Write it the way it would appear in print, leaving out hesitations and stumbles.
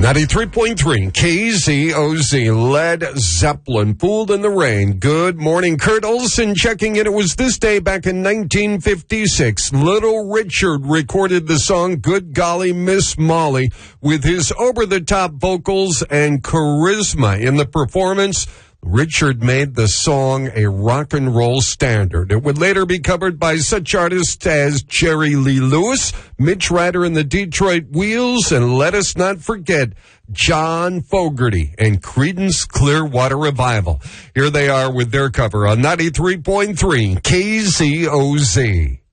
93.3 KZOZ, Led Zeppelin, Fooled in the Rain. Good morning. Kurt Olsen checking in. It was this day back in 1956. Little Richard recorded the song Good Golly Miss Molly with his over-the-top vocals and charisma in the performance. Richard made the song a rock and roll standard. It would later be covered by such artists as Jerry Lee Lewis, Mitch Ryder and the Detroit Wheels, and let us not forget John Fogerty and Creedence Clearwater Revival. Here they are with their cover on 93.3 KZOZ.